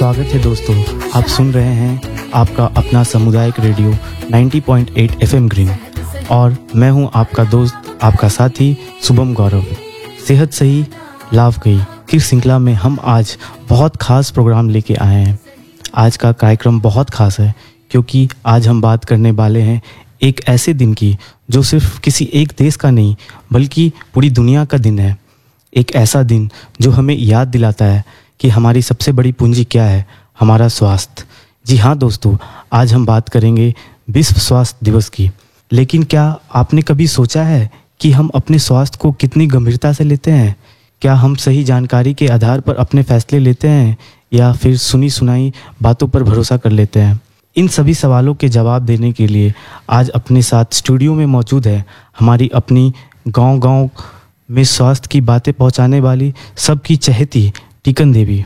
स्वागत है दोस्तों। आप सुन रहे हैं आपका अपना सामुदायिक रेडियो 90.8 FM ग्रीन और मैं हूं आपका दोस्त, आपका साथी शुभम गौरव। सेहत सही लाभ गई की श्रृंखला में हम आज बहुत खास प्रोग्राम लेके आए हैं। आज का कार्यक्रम बहुत खास है क्योंकि आज हम बात करने वाले हैं एक ऐसे दिन की जो सिर्फ किसी एक देश का नहीं बल्कि पूरी दुनिया का दिन है। एक ऐसा दिन जो हमें याद दिलाता है कि हमारी सबसे बड़ी पूंजी क्या है, हमारा स्वास्थ्य। जी हाँ दोस्तों, आज हम बात करेंगे विश्व स्वास्थ्य दिवस की। लेकिन क्या आपने कभी सोचा है कि हम अपने स्वास्थ्य को कितनी गंभीरता से लेते हैं? क्या हम सही जानकारी के आधार पर अपने फैसले लेते हैं या फिर सुनी सुनाई बातों पर भरोसा कर लेते हैं? इन सभी सवालों के जवाब देने के लिए आज अपने साथ स्टूडियो में मौजूद है हमारी अपनी गांव-गांव में स्वास्थ्य की बातें पहुंचाने वाली सबकी चहेती टीकन देवी।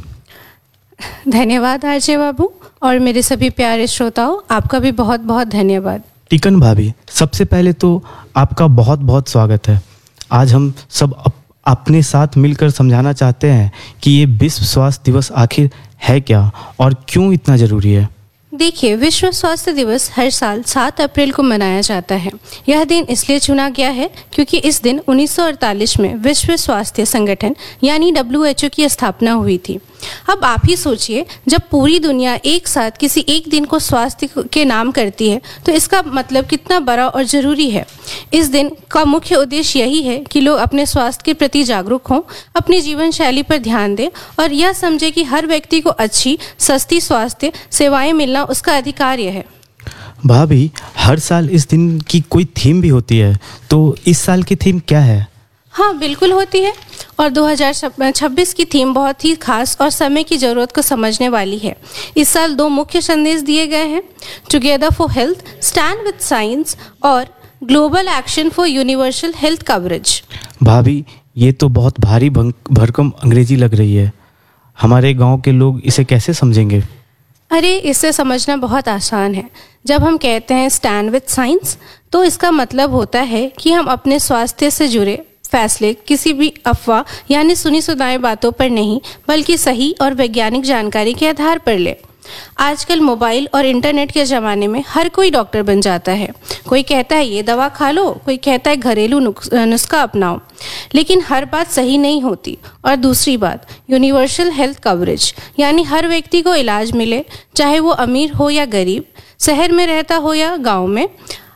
धन्यवाद आरजे बाबू और मेरे सभी प्यारे श्रोताओं, आपका भी बहुत बहुत धन्यवाद। टीकन भाभी, सबसे पहले तो आपका बहुत बहुत स्वागत है। आज हम सब अपने साथ मिलकर समझाना चाहते हैं कि ये विश्व स्वास्थ्य दिवस आखिर है क्या और क्यों इतना ज़रूरी है। देखिए, विश्व स्वास्थ्य दिवस हर साल 7 अप्रैल को मनाया जाता है। यह दिन इसलिए चुना गया है क्योंकि इस दिन 1948 में विश्व स्वास्थ्य संगठन यानी WHO की स्थापना हुई थी। अब आप ही सोचिए, जब पूरी दुनिया एक साथ किसी एक दिन को स्वास्थ्य के नाम करती है तो इसका मतलब कितना बड़ा और ज़रूरी है। इस दिन का मुख्य उद्देश्य यही है कि लोग अपने स्वास्थ्य के प्रति जागरूक हों, अपनी जीवन शैली पर ध्यान दें और यह समझे कि हर व्यक्ति को अच्छी सस्ती स्वास्थ्य सेवाएं मिलना उसका अधिकार है। भाभी, हर साल इस दिन की कोई थीम भी होती है, तो इस साल की थीम क्या है? हाँ, बिल्कुल होती है और 2026 की थीम बहुत ही खास और समय की ज़रूरत को समझने वाली है। इस साल 2 मुख्य संदेश दिए गए हैं, together for health, stand with science और global action for universal health coverage. भाभी, ये तो बहुत भारी भरकम अंग्रेजी लग रही है। हमारे गांव के लोग इसे कैसे समझेंगे? अरे, इसे समझना बहुत आसान है। जब हम कहते हैं स्टैंड विद साइंस तो इसका मतलब होता है कि हम अपने स्वास्थ्य से जुड़े फैसले किसी भी अफवाह यानी सुनी सुनाई बातों पर नहीं बल्कि सही और वैज्ञानिक जानकारी के आधार पर ले। आजकल मोबाइल और इंटरनेट के ज़माने में हर कोई डॉक्टर बन जाता है। कोई कहता है ये दवा खा लो, कोई कहता है घरेलू नुस्खा अपनाओ, लेकिन हर बात सही नहीं होती। और दूसरी बात, यूनिवर्सल हेल्थ कवरेज यानी हर व्यक्ति को इलाज मिले, चाहे वो अमीर हो या गरीब, शहर में रहता हो या गाँव में,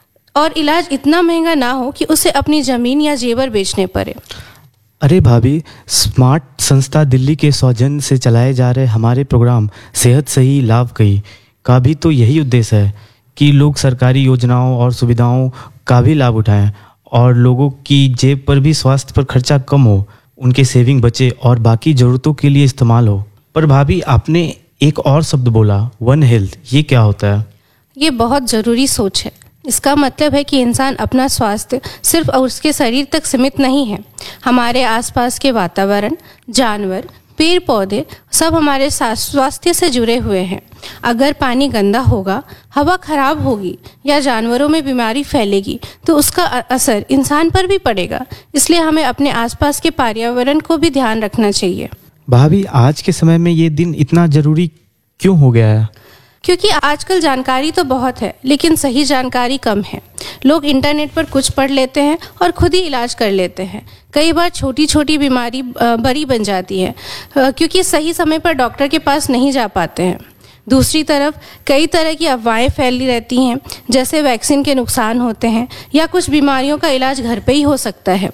और इलाज इतना महंगा ना हो कि उसे अपनी ज़मीन या जेवर बेचने पड़े। अरे भाभी, स्मार्ट संस्था दिल्ली के सौजन्य से चलाए जा रहे हमारे प्रोग्राम सेहत सही लाभ गई का भी तो यही उद्देश्य है कि लोग सरकारी योजनाओं और सुविधाओं का भी लाभ उठाएं और लोगों की जेब पर भी स्वास्थ्य पर खर्चा कम हो, उनके सेविंग बचे और बाकी ज़रूरतों के लिए इस्तेमाल हो। पर भाभी, आपने एक और शब्द बोला, वन हेल्थ, ये क्या होता है? ये बहुत ज़रूरी सोच है। इसका मतलब है कि इंसान अपना स्वास्थ्य सिर्फ उसके शरीर तक सीमित नहीं है। हमारे आसपास के वातावरण, जानवर, पेड़ पौधे सब हमारे स्वास्थ्य से जुड़े हुए हैं। अगर पानी गंदा होगा, हवा खराब होगी या जानवरों में बीमारी फैलेगी तो उसका असर इंसान पर भी पड़ेगा। इसलिए हमें अपने आसपास के पर्यावरण को भी ध्यान रखना चाहिए। भाभी, आज के समय में ये दिन इतना ज़रूरी क्यों हो गया है? क्योंकि आजकल जानकारी तो बहुत है लेकिन सही जानकारी कम है। लोग इंटरनेट पर कुछ पढ़ लेते हैं और खुद ही इलाज कर लेते हैं। कई बार छोटी छोटी बीमारी बड़ी बन जाती है क्योंकि सही समय पर डॉक्टर के पास नहीं जा पाते हैं। दूसरी तरफ कई तरह की अफवाहें फैली रहती हैं, जैसे वैक्सीन के नुकसान होते हैं या कुछ बीमारियों का इलाज घर पे ही हो सकता है।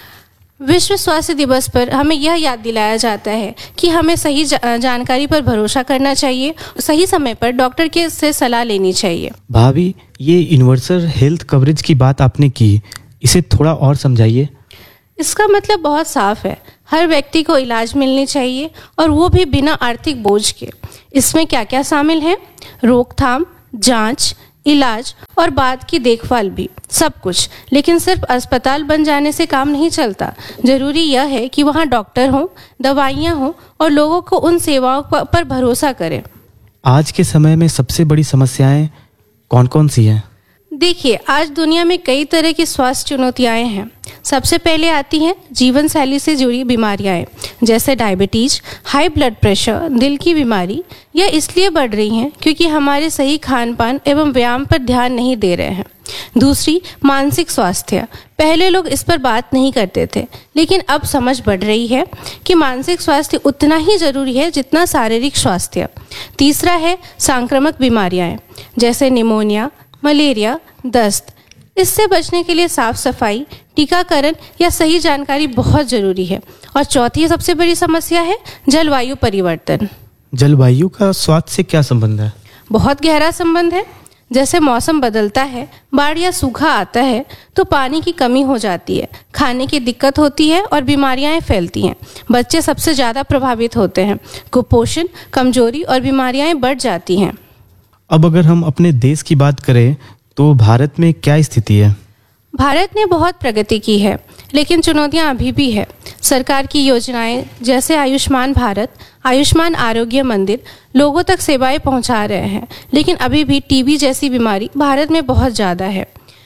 विश्व स्वास्थ्य दिवस पर हमें यह याद दिलाया जाता है कि हमें सही जानकारी पर भरोसा करना चाहिए, सही समय पर डॉक्टर के से सलाह लेनी चाहिए। भाभी, ये यूनिवर्सल हेल्थ कवरेज की बात आपने की, इसे थोड़ा और समझाइए। इसका मतलब बहुत साफ है, हर व्यक्ति को इलाज मिलनी चाहिए और वो भी बिना आर्थिक बोझ के। इसमें क्या क्या शामिल है? रोकथाम, जांच, इलाज और बाद की देखभाल भी, सब कुछ। लेकिन सिर्फ अस्पताल बन जाने से काम नहीं चलता। जरूरी यह है कि वहाँ डॉक्टर हों, दवाइयाँ हों और लोगों को उन सेवाओं पर भरोसा करें। आज के समय में सबसे बड़ी समस्याएं कौन कौन सी हैं? देखिए, आज दुनिया में कई तरह की स्वास्थ्य चुनौतियां हैं। सबसे पहले आती हैं जीवन शैली से जुड़ी बीमारियां, जैसे डायबिटीज, हाई ब्लड प्रेशर, दिल की बीमारी। यह इसलिए बढ़ रही हैं क्योंकि हमारे सही खान पान एवं व्यायाम पर ध्यान नहीं दे रहे हैं। दूसरी, मानसिक स्वास्थ्य। पहले लोग इस पर बात नहीं करते थे, लेकिन अब समझ बढ़ रही है कि मानसिक स्वास्थ्य उतना ही जरूरी है जितना शारीरिक स्वास्थ्य। तीसरा है सांक्रामक बीमारियां, जैसे निमोनिया, मलेरिया, दस्त। इससे बचने के लिए साफ सफाई, टीकाकरण या सही जानकारी बहुत जरूरी है। और चौथी सबसे बड़ी समस्या है जलवायु परिवर्तन। जलवायु का स्वास्थ्य से क्या संबंध है? बहुत गहरा संबंध है। जैसे मौसम बदलता है, बाढ़ या सूखा आता है, तो पानी की कमी हो जाती है, खाने की दिक्कत होती है और बीमारियां फैलती हैं। बच्चे सबसे ज़्यादा प्रभावित होते हैं। कुपोषण, कमजोरी और बीमारियां बढ़ जाती हैं। अब अगर हम अपने देश की बात करें तो भारत में क्या स्थिति है? भारत ने बहुत प्रगति की है, लेकिन चुनौतियां अभी भी है। सरकार की योजनाएं जैसे आयुष्मान भारत, आयुष्मान आरोग्य मंदिर लोगों तक सेवाएं पहुंचा रहे हैं, लेकिन अभी भी टीबी जैसी बीमारी भारत में बहुत ज़्यादा है।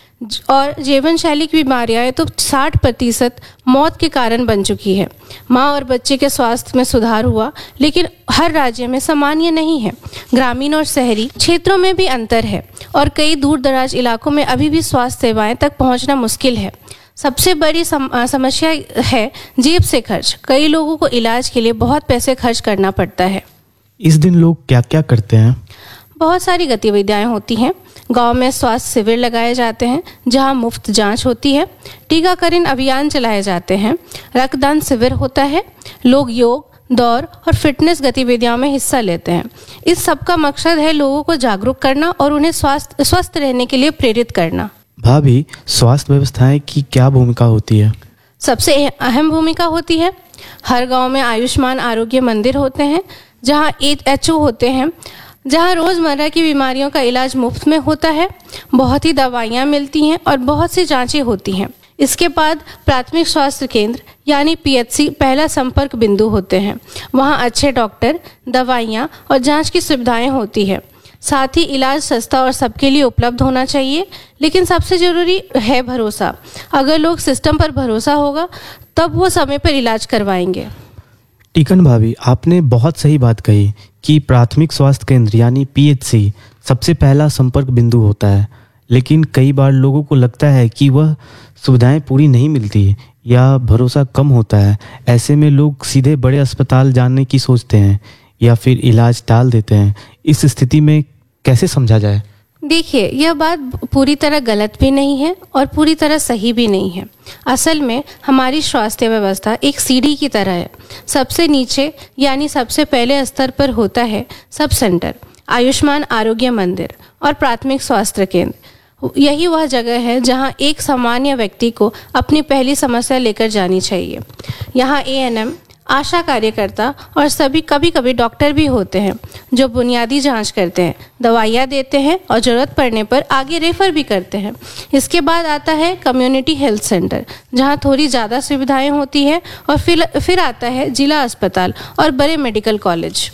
और जीवन शैली की बीमारियां तो 60% मौत के कारण बन चुकी है। माँ और बच्चे के स्वास्थ्य में सुधार हुआ, लेकिन हर राज्य में सामान्य नहीं है। ग्रामीण और शहरी क्षेत्रों में भी अंतर है और कई दूर दराज इलाकों में अभी भी स्वास्थ्य सेवाएं तक पहुंचना मुश्किल है। सबसे बड़ी समस्या है जेब से खर्च। कई लोगों को इलाज के लिए बहुत पैसे खर्च करना पड़ता है। इस दिन लोग क्या क्या करते हैं? बहुत सारी गतिविधियां होती हैं। गांव में स्वास्थ्य शिविर लगाए जाते हैं जहां मुफ्त जांच होती है। टीकाकरण अभियान चलाए जाते हैं। रक्तदान शिविर होता है। लोग योग, दौड़ और फिटनेस गतिविधियों में हिस्सा लेते हैं। इस सब का मकसद है लोगों को जागरूक करना और उन्हें स्वस्थ रहने के लिए प्रेरित करना। भाभी, स्वास्थ्य व्यवस्थाएं की क्या भूमिका होती है? सबसे अहम भूमिका होती है। हर गांव में आयुष्मान आरोग्य मंदिर होते हैं, जहां HO होते हैं, जहां रोजमर्रा की बीमारियों का इलाज मुफ्त में होता है। बहुत ही दवाइयां मिलती हैं और बहुत सी जांचें होती हैं। इसके बाद प्राथमिक स्वास्थ्य केंद्र यानी PHC पहला संपर्क बिंदु होते हैं। वहां अच्छे डॉक्टर, दवाइयां और जांच की सुविधाएं होती है। साथ ही इलाज सस्ता और सबके लिए उपलब्ध होना चाहिए। लेकिन सबसे जरूरी है भरोसा। अगर लोग सिस्टम पर भरोसा होगा तब वो समय पर इलाज करवाएंगे। टीकन भाभी, आपने बहुत सही बात कही कि प्राथमिक स्वास्थ्य केंद्र यानी PHC सबसे पहला संपर्क बिंदु होता है। लेकिन कई बार लोगों को लगता है कि वह सुविधाएं पूरी नहीं मिलती या भरोसा कम होता है। ऐसे में लोग सीधे बड़े अस्पताल जाने की सोचते हैं या फिर इलाज टाल देते हैं। इस स्थिति में कैसे समझा जाए? देखिए, यह बात पूरी तरह गलत भी नहीं है और पूरी तरह सही भी नहीं है। असल में हमारी स्वास्थ्य व्यवस्था एक सीढ़ी की तरह है। सबसे नीचे यानी सबसे पहले स्तर पर होता है सब सेंटर, आयुष्मान आरोग्य मंदिर और प्राथमिक स्वास्थ्य केंद्र। यही वह जगह है जहां एक सामान्य व्यक्ति को अपनी पहली समस्या लेकर जानी चाहिए। यहाँ ANM, आशा कार्यकर्ता और सभी कभी कभी डॉक्टर भी होते हैं जो बुनियादी जांच करते हैं, दवाइयाँ देते हैं और ज़रूरत पड़ने पर आगे रेफर भी करते हैं। इसके बाद आता है कम्युनिटी हेल्थ सेंटर, जहां थोड़ी ज़्यादा सुविधाएं होती है। और फिर आता है जिला अस्पताल और बड़े मेडिकल कॉलेज।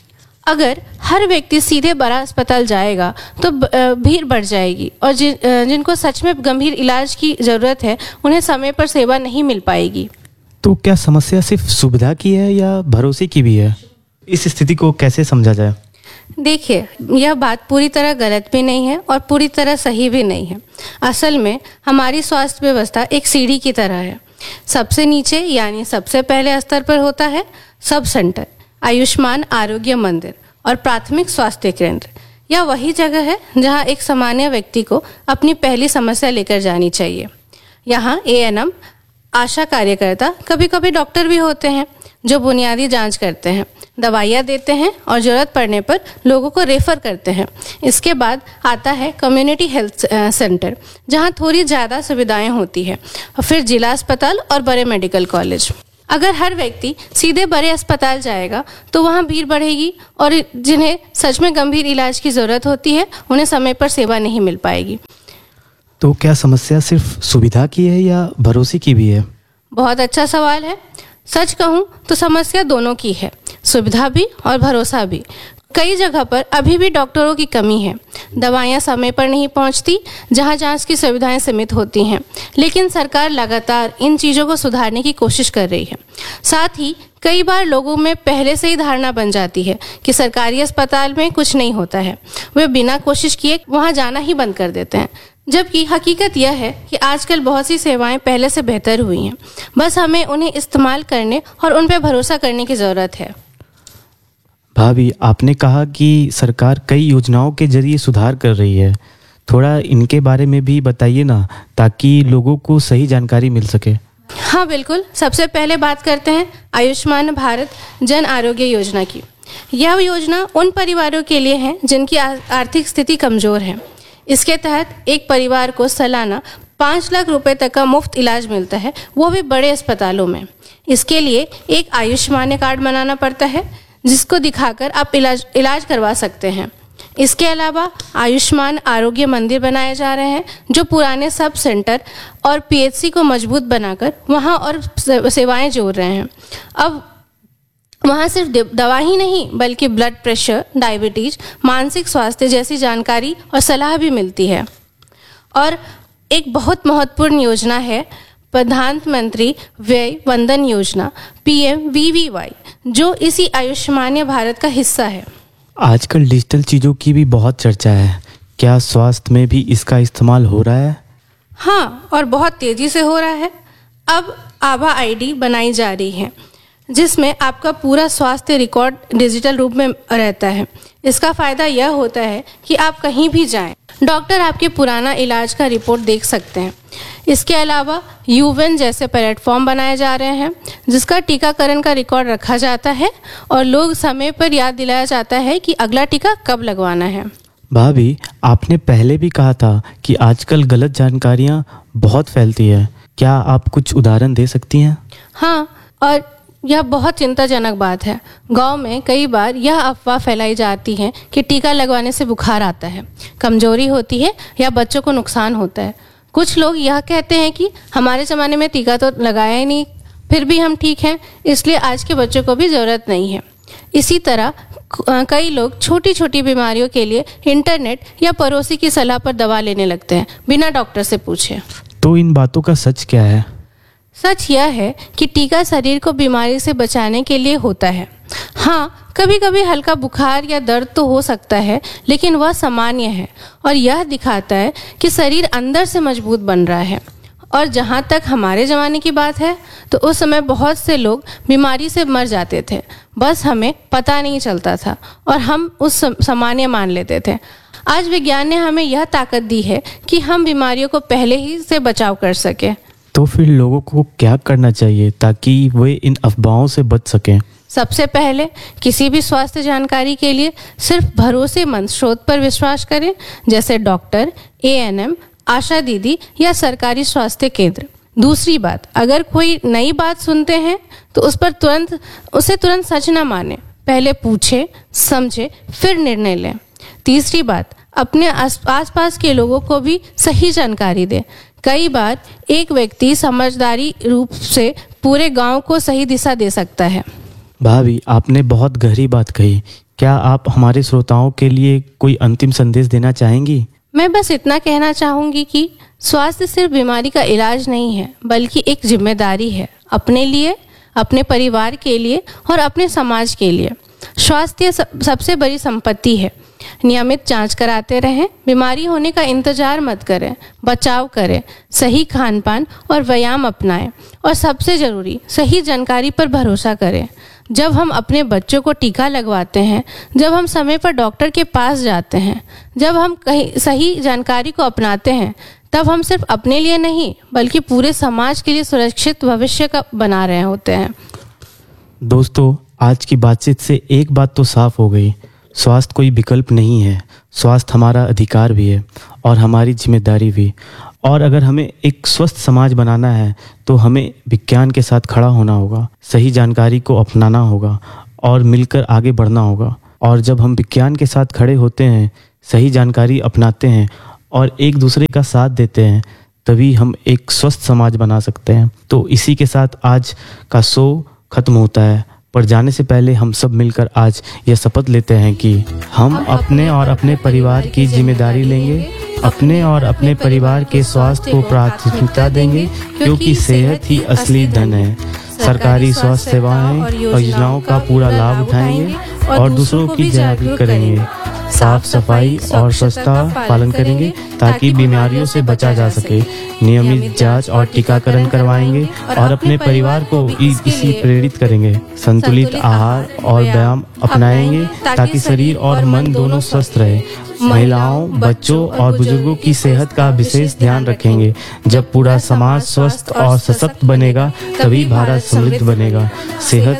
अगर हर व्यक्ति सीधे बड़ा अस्पताल जाएगा तो भीड़ बढ़ जाएगी और जिनको सच में गंभीर इलाज की ज़रूरत है उन्हें समय पर सेवा नहीं मिल पाएगी। तो क्या समस्या सिर्फ सुविधा की है या भरोसे की भी है? इस स्थिति को कैसे समझा जाए? देखिए, यह बात पूरी तरह गलत भी नहीं है और पूरी तरह सही भी नहीं है। असल में हमारी स्वास्थ्य व्यवस्था एक सीढ़ी की तरह है। सबसे नीचे यानी सबसे पहले स्तर पर होता है सब सेंटर, आयुष्मान आरोग्य मंदिर और प्राथमिक स्वास्थ्य केंद्र। यह वही जगह है जहां एक सामान्य व्यक्ति को अपनी पहली समस्या लेकर जानी चाहिए। यहाँ ANM, आशा कार्यकर्ता, कभी कभी डॉक्टर भी होते हैं जो बुनियादी जांच करते हैं, दवाइयाँ देते हैं और ज़रूरत पड़ने पर लोगों को रेफर करते हैं। इसके बाद आता है कम्युनिटी हेल्थ सेंटर, जहां थोड़ी ज़्यादा सुविधाएं होती है। और फिर जिला अस्पताल और बड़े मेडिकल कॉलेज। अगर हर व्यक्ति सीधे बड़े अस्पताल जाएगा तो वहाँ भीड़ बढ़ेगी और जिन्हें सच में गंभीर इलाज की ज़रूरत होती है उन्हें समय पर सेवा नहीं मिल पाएगी। तो क्या समस्या सिर्फ सुविधा की है या भरोसे की भी है? बहुत अच्छा सवाल है। सच कहूँ तो समस्या दोनों की है, सुविधा भी और भरोसा भी। कई जगह पर अभी भी डॉक्टरों की कमी है, दवाइयाँ समय पर नहीं पहुँचती, जहाँ जांच की सुविधाएं सीमित होती हैं। लेकिन सरकार लगातार इन चीज़ों को सुधारने की कोशिश कर रही है। साथ ही कई बार लोगों में पहले से ही धारणा बन जाती है कि सरकारी अस्पताल में कुछ नहीं होता है, वे बिना कोशिश किए वहाँ जाना ही बंद कर देते हैं। जबकि हकीकत यह है कि आजकल बहुत सी सेवाएं पहले से बेहतर हुई हैं, बस हमें उन्हें इस्तेमाल करने और उन पर भरोसा करने की ज़रूरत है। भाभी, आपने कहा कि सरकार कई योजनाओं के जरिए सुधार कर रही है, थोड़ा इनके बारे में भी बताइए ना, ताकि लोगों को सही जानकारी मिल सके। हाँ बिल्कुल, सबसे पहले बात करते हैं आयुष्मान भारत जन आरोग्य योजना की। यह योजना उन परिवारों के लिए है जिनकी आर्थिक स्थिति कमज़ोर है। इसके तहत एक परिवार को सालाना 5 लाख रुपए तक का मुफ्त इलाज मिलता है, वो भी बड़े अस्पतालों में। इसके लिए एक आयुष्मान कार्ड बनाना पड़ता है, जिसको दिखाकर आप इलाज करवा सकते हैं। इसके अलावा आयुष्मान आरोग्य मंदिर बनाए जा रहे हैं, जो पुराने सब सेंटर और पीएचसी को मजबूत बनाकर वहाँ और सेवाएं जोड़ रहे हैं। अब वहाँ सिर्फ दवा ही नहीं, बल्कि ब्लड प्रेशर, डायबिटीज, मानसिक स्वास्थ्य जैसी जानकारी और सलाह भी मिलती है। और एक बहुत महत्वपूर्ण योजना है प्रधानमंत्री व्यय वंदन योजना, PMVVY, जो इसी आयुष्मान भारत का हिस्सा है। आजकल डिजिटल चीज़ों की भी बहुत चर्चा है, क्या स्वास्थ्य में भी इसका इस्तेमाल हो रहा है? हाँ, और बहुत तेज़ी से हो रहा है। अब आभा ID बनाई जा रही है, जिसमें आपका पूरा स्वास्थ्य रिकॉर्ड डिजिटल रूप में रहता है। इसका फ़ायदा यह होता है कि आप कहीं भी जाएं, डॉक्टर आपके पुराना इलाज का रिपोर्ट देख सकते हैं। इसके अलावा यूवेन जैसे प्लेटफॉर्म बनाए जा रहे हैं, जिसका टीकाकरण का रिकॉर्ड रखा जाता है और लोग समय पर याद दिलाया जाता है कि अगला टीका कब लगवाना है। भाभी, आपने पहले भी कहा था कि आजकल गलत जानकारियाँ बहुत फैलती है, क्या आप कुछ उदाहरण दे सकती हैं? हाँ, और यह बहुत चिंताजनक बात है। गांव में कई बार यह अफवाह फैलाई जाती है कि टीका लगवाने से बुखार आता है, कमजोरी होती है या बच्चों को नुकसान होता है। कुछ लोग यह कहते हैं कि हमारे ज़माने में टीका तो लगाया ही नहीं, फिर भी हम ठीक हैं, इसलिए आज के बच्चों को भी ज़रूरत नहीं है। इसी तरह कई लोग छोटी छोटी बीमारियों के लिए इंटरनेट या पड़ोसी की सलाह पर दवा लेने लगते हैं, बिना डॉक्टर से पूछे। तो इन बातों का सच क्या है? सच यह है कि टीका शरीर को बीमारी से बचाने के लिए होता है। हाँ, कभी कभी हल्का बुखार या दर्द तो हो सकता है, लेकिन वह सामान्य है और यह दिखाता है कि शरीर अंदर से मजबूत बन रहा है। और जहाँ तक हमारे ज़माने की बात है, तो उस समय बहुत से लोग बीमारी से मर जाते थे, बस हमें पता नहीं चलता था और हम उस सामान्य मान लेते थे। आज विज्ञान ने हमें यह ताकत दी है कि हम बीमारियों को पहले ही से बचाव कर सकें। तो फिर लोगों को क्या करना चाहिए ताकि वे इन अफवाहों से बच सकें? सबसे पहले किसी भी स्वास्थ्य जानकारी के लिए सिर्फ भरोसेमंद स्रोत पर विश्वास करें, जैसे डॉक्टर, ANM, आशा दीदी या सरकारी स्वास्थ्य केंद्र। दूसरी बात, अगर कोई नई बात सुनते हैं तो उसे तुरंत सच न माने, पहले पूछे, समझे, फिर निर्णय लें। तीसरी बात, अपने आसपास के लोगों को भी सही जानकारी दें। कई बार एक व्यक्ति समझदारी रूप से पूरे गांव को सही दिशा दे सकता है। भाभी, आपने बहुत गहरी बात कही। क्या आप हमारे श्रोताओं के लिए कोई अंतिम संदेश देना चाहेंगी? मैं बस इतना कहना चाहूँगी कि स्वास्थ्य सिर्फ बीमारी का इलाज नहीं है, बल्कि एक जिम्मेदारी है, अपने लिए, अपने परिवार के लिए और अपने समाज के लिए। स्वास्थ्य सबसे बड़ी संपत्ति है। नियमित जांच कराते रहें, बीमारी होने का इंतजार मत करें, बचाव करें, सही खान पान और व्यायाम अपनाएं और सबसे ज़रूरी सही जानकारी पर भरोसा करें। जब हम अपने बच्चों को टीका लगवाते हैं, जब हम समय पर डॉक्टर के पास जाते हैं, जब हम कहीं सही जानकारी को अपनाते हैं, तब हम सिर्फ अपने लिए नहीं, बल्कि पूरे समाज के लिए सुरक्षित भविष्य का बना रहे होते हैं। दोस्तों, आज की बातचीत से एक बात तो साफ हो गई, स्वास्थ्य कोई विकल्प नहीं है, स्वास्थ्य हमारा अधिकार भी है और हमारी जिम्मेदारी भी। और अगर हमें एक स्वस्थ समाज बनाना है तो हमें विज्ञान के साथ खड़ा होना होगा, सही जानकारी को अपनाना होगा और मिलकर आगे बढ़ना होगा। और जब हम विज्ञान के साथ खड़े होते हैं, सही जानकारी अपनाते हैं और एक दूसरे का साथ देते हैं, तभी हम एक स्वस्थ समाज बना सकते हैं। तो इसी के साथ आज का शो खत्म होता है। पर जाने से पहले हम सब मिलकर आज यह शपथ लेते हैं कि हम अपने और अपने परिवार की जिम्मेदारी लेंगे, अपने और अपने परिवार के स्वास्थ्य को प्राथमिकता देंगे, क्योंकि सेहत ही असली धन है। सरकारी स्वास्थ्य सेवाएं और योजनाओं का पूरा लाभ उठाएंगे और दूसरों की जागरूक करेंगे। साफ सफाई और स्वच्छता पालन करेंगे ताकि बीमारियों से बचा जा सके। नियमित जांच और टीकाकरण करवाएंगे और अपने परिवार को इसी प्रेरित करेंगे। संतुलित आहार और व्यायाम अपनाएंगे ताकि शरीर और मन दोनों स्वस्थ रहे। महिलाओं, बच्चों और बुजुर्गों की सेहत का विशेष ध्यान रखेंगे। जब पूरा समाज स्वस्थ और सशक्त बनेगा तभी भारत समृद्ध बनेगा। सेहत